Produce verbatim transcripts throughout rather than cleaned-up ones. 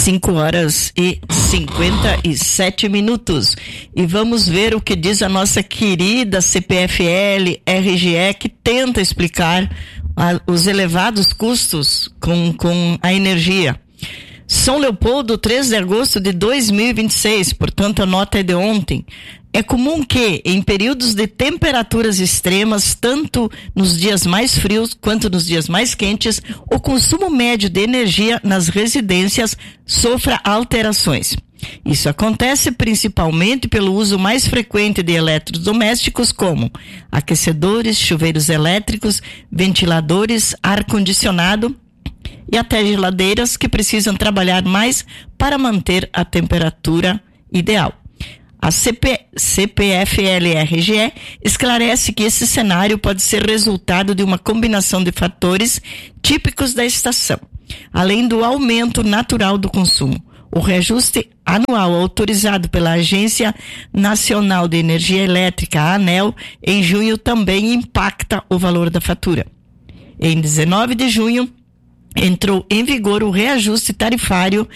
cinco horas e cinquenta e sete minutos. E vamos ver o que diz a nossa querida C P F L R G E, que tenta explicar a, os elevados custos com, com a energia. São Leopoldo, três de agosto de dois mil e vinte e seis, portanto a nota é de ontem. É comum que, em períodos de temperaturas extremas, tanto nos dias mais frios quanto nos dias mais quentes, o consumo médio de energia nas residências sofra alterações. Isso acontece principalmente pelo uso mais frequente de eletrodomésticos como aquecedores, chuveiros elétricos, ventiladores, ar-condicionado e até geladeiras que precisam trabalhar mais para manter a temperatura ideal. A C P F L R G E esclarece que esse cenário pode ser resultado de uma combinação de fatores típicos da estação, além do aumento natural do consumo. O reajuste anual autorizado pela Agência Nacional de Energia Elétrica, a ANEEL, em junho também impacta o valor da fatura. Em dezenove de junho, entrou em vigor o reajuste tarifário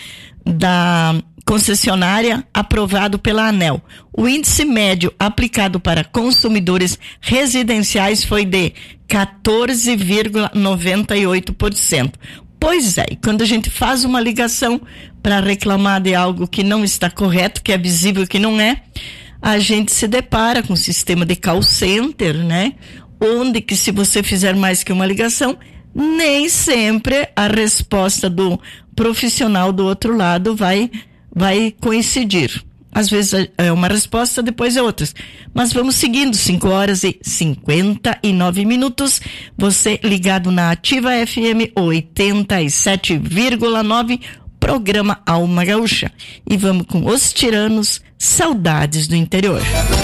da concessionária aprovado pela ANEEL. O índice médio aplicado para consumidores residenciais foi de quatorze vírgula noventa e oito por cento. Pois é, e quando a gente faz uma ligação para reclamar de algo que não está correto, que é visível que não é, a gente se depara com um sistema de call center, né? Onde que se você fizer mais que uma ligação, nem sempre a resposta do profissional do outro lado vai, vai coincidir. Às vezes é uma resposta, depois é outra. Mas vamos seguindo, cinco horas e cinquenta e nove minutos. Você ligado na Ativa F M oitenta e sete vírgula nove, programa Alma Gaúcha. E vamos com Os Tiranos, Saudades do Interior.